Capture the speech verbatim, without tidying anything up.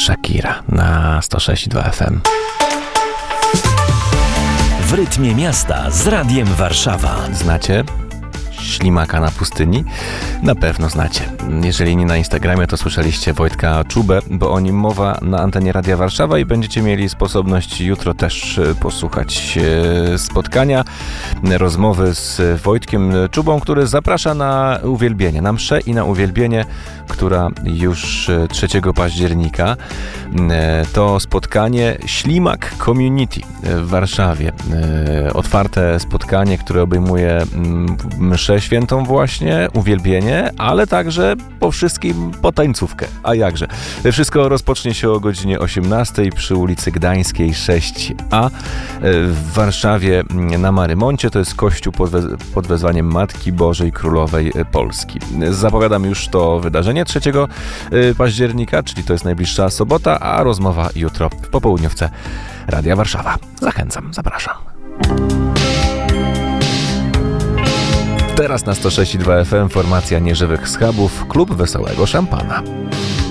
Shakira na sto sześć i dwa F M. W rytmie miasta z Radiem Warszawa. Znacie Ślimaka na pustyni? Na pewno znacie. Jeżeli nie na Instagramie, to słyszeliście Wojtka Czubę, bo o nim mowa na antenie Radia Warszawa i będziecie mieli sposobność jutro też posłuchać spotkania, rozmowy z Wojtkiem Czubą, który zaprasza na uwielbienie, na mszę i na uwielbienie, która już trzeciego października. To spotkanie Ślimak Community w Warszawie. Otwarte spotkanie, które obejmuje mszę świętą właśnie, uwielbienie, ale także po wszystkim potańcówkę. A jakże? Wszystko rozpocznie się o godzinie osiemnastej przy ulicy Gdańskiej sześć A w Warszawie na Marymoncie. To jest kościół pod, we- pod wezwaniem Matki Bożej Królowej Polski. Zapowiadam już to wydarzenie trzeciego października, czyli to jest najbliższa sobota, a rozmowa jutro w popołudniówce Radia Warszawa. Zachęcam, zapraszam. Teraz na sto sześć i dwa F M formacja Nieżywych Schabów, klub Wesołego Szampana.